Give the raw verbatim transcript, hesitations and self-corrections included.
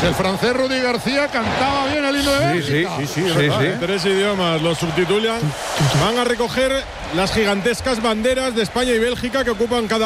El francés Rudy García cantaba bien el himno de Bélgica. Sí, sí, sí, sí, verdad, sí. ¿eh? Tres idiomas los subtitulan. Van a recoger las gigantescas banderas de España y Bélgica que ocupan cada